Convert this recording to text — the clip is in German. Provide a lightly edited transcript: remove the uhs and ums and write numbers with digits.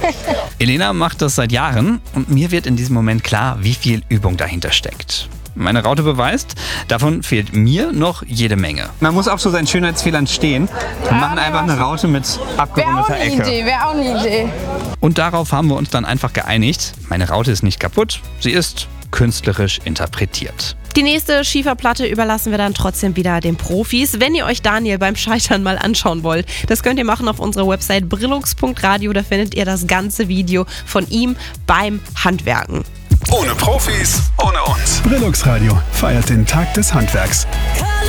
Elena macht das seit Jahren und mir wird in diesem Moment klar, wie viel Übung dahinter steckt. Meine Raute beweist, davon fehlt mir noch jede Menge. Man muss auch so seinen Schönheitsfehlern stehen. Wir machen einfach eine Raute mit abgerundeter Ecke. Wäre auch eine Idee. Und darauf haben wir uns dann einfach geeinigt. Meine Raute ist nicht kaputt, sie ist künstlerisch interpretiert. Die nächste Schieferplatte überlassen wir dann trotzdem wieder den Profis. Wenn ihr euch Daniel beim Scheitern mal anschauen wollt, das könnt ihr machen auf unserer Website brillux.radio. Da findet ihr das ganze Video von ihm beim Handwerken. Ohne Profis, ohne uns. Brillux Radio feiert den Tag des Handwerks.